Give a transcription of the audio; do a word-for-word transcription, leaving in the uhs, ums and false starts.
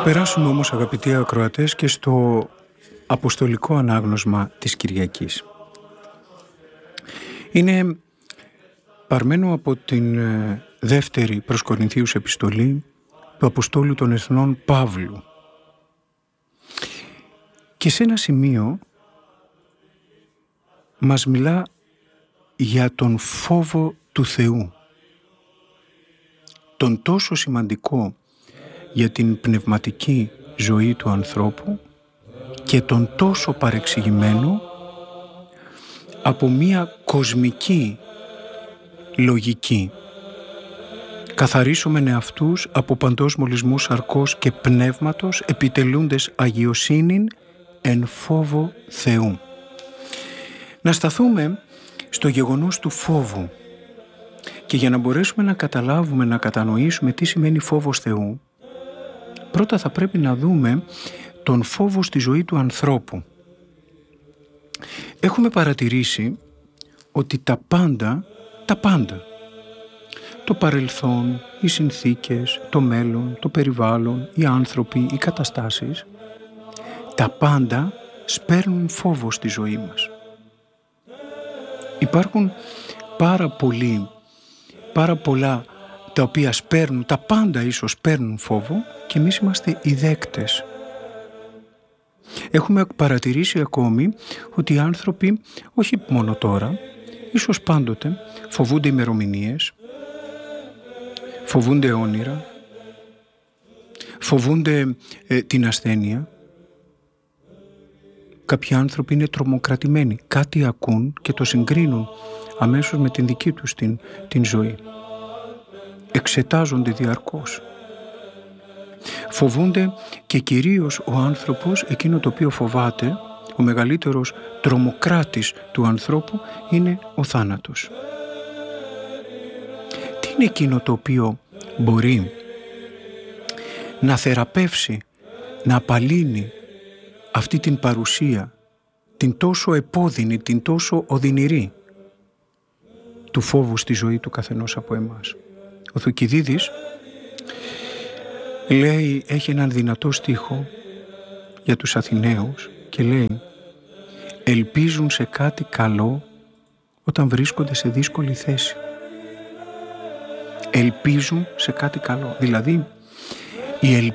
περάσουμε όμως, αγαπητοί ακροατές, και στο αποστολικό ανάγνωσμα της Κυριακής. Είναι παρμένο από την δεύτερη προς Κορινθίους επιστολή του Αποστόλου των Εθνών Παύλου. Και σε ένα σημείο μας μιλά για τον φόβο του Θεού, τον τόσο σημαντικό για την πνευματική ζωή του ανθρώπου και τον τόσο παρεξηγημένο από μία κοσμική λογική. Καθαρίσομεν εαυτούς από παντός μολυσμού σαρκός και πνεύματος, επιτελούντες αγιοσύνην εν φόβο Θεού. Να σταθούμε στο γεγονός του φόβου, και για να μπορέσουμε να καταλάβουμε, να κατανοήσουμε τι σημαίνει φόβος Θεού, πρώτα θα πρέπει να δούμε τον φόβο στη ζωή του ανθρώπου. Έχουμε παρατηρήσει ότι τα πάντα, τα πάντα, το παρελθόν, οι συνθήκες, το μέλλον, το περιβάλλον, οι άνθρωποι, οι καταστάσεις, τα πάντα σπέρνουν φόβο στη ζωή μας. Υπάρχουν πάρα πολλοί, πάρα πολλά τα οποία σπέρνουν, τα πάντα ίσως σπέρνουν φόβο, και εμείς είμαστε οι δέκτες. Έχουμε παρατηρήσει ακόμη ότι οι άνθρωποι, όχι μόνο τώρα, ίσως πάντοτε, φοβούνται ημερομηνίες, φοβούνται όνειρα, φοβούνται ε, την ασθένεια. Κάποιοι άνθρωποι είναι τρομοκρατημένοι, κάτι ακούν και το συγκρίνουν αμέσως με την δική τους την, την ζωή. Εξετάζονται διαρκώς. Φοβούνται, και κυρίως ο άνθρωπος, εκείνο το οποίο φοβάται, ο μεγαλύτερος τρομοκράτης του ανθρώπου είναι ο θάνατος. Τι είναι εκείνο το οποίο μπορεί να θεραπεύσει, να απαλύνει αυτή την παρουσία, την τόσο επώδυνη, την τόσο οδυνηρή του φόβου στη ζωή του καθενός από εμάς? Ο Θουκυδίδης λέει, έχει έναν δυνατό στίχο για τους Αθηναίους και λέει: ελπίζουν σε κάτι καλό όταν βρίσκονται σε δύσκολη θέση. Ελπίζουν σε κάτι καλό. Δηλαδή η ελπίδα